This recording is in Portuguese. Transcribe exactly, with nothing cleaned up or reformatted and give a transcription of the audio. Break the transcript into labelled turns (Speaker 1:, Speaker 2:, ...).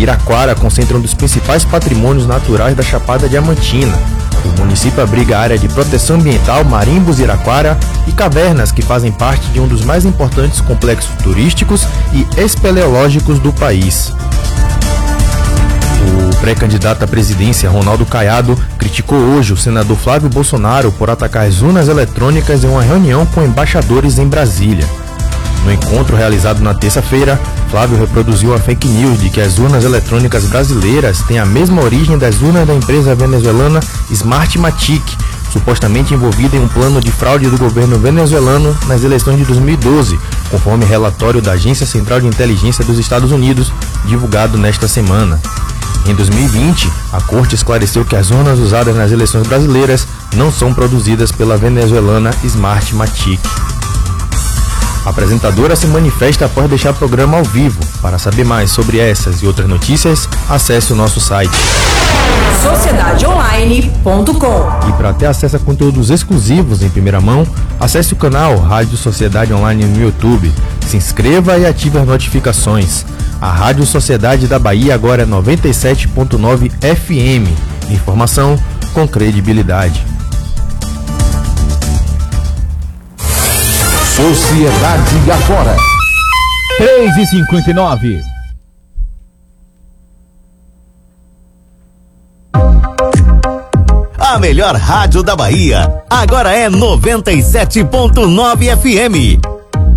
Speaker 1: Iraquara concentra um dos principais patrimônios naturais da Chapada Diamantina. O município abriga a área de proteção ambiental Marimbus Iraquara e cavernas que fazem parte de um dos mais importantes complexos turísticos e espeleológicos do país. O pré-candidato à presidência, Ronaldo Caiado, criticou hoje o senador Flávio Bolsonaro por atacar as urnas eletrônicas em uma reunião com embaixadores em Brasília. No encontro realizado na terça-feira, Flávio reproduziu a fake news de que as urnas eletrônicas brasileiras têm a mesma origem das urnas da empresa venezuelana Smartmatic, supostamente envolvida em um plano de fraude do governo venezuelano nas eleições de dois mil e doze, conforme relatório da Agência Central de Inteligência dos Estados Unidos, divulgado nesta semana. Em dois mil e vinte, a corte esclareceu que as urnas usadas nas eleições brasileiras não são produzidas pela venezuelana Smartmatic. A apresentadora se manifesta após deixar o programa ao vivo. Para saber mais sobre essas e outras notícias, acesse o nosso site
Speaker 2: sociedade online ponto com.
Speaker 1: E para ter acesso a conteúdos exclusivos em primeira mão, acesse o canal Rádio Sociedade Online no YouTube. Se inscreva e ative as notificações. A Rádio Sociedade da Bahia agora é noventa e sete ponto nove F M. Informação com credibilidade.
Speaker 3: Sociedade agora.
Speaker 4: três e cinquenta e nove.
Speaker 3: A melhor rádio da Bahia agora é noventa e sete ponto nove F M.